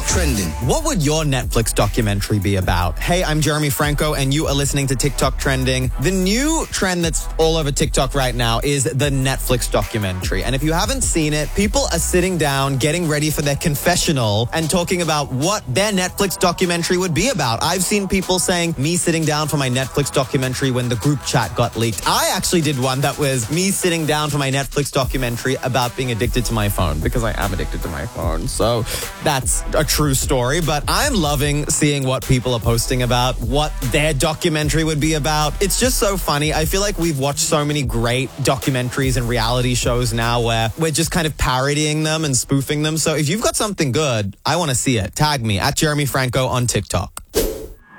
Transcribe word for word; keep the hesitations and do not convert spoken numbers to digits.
Trending. What would your Netflix documentary be about? Hey, I'm Jeremy Franco, and you are listening to TikTok Trending. The new trend that's all over TikTok right now is the Netflix documentary. And if you haven't seen it, people are sitting down, getting ready for their confessional, and talking about what their Netflix documentary would be about. I've seen people saying, me sitting down for my Netflix documentary when the group chat got leaked. I actually did one that was me sitting down for my Netflix documentary about being addicted to my phone, because I am addicted to my phone. So that's a true story, but I'm loving seeing what people are posting about, what their documentary would be about. It's just so funny. I feel like we've watched so many great documentaries and reality shows now where we're just kind of parodying them and spoofing them. So if you've got something good, I want to see it. Tag me at Jeremy Franco on TikTok.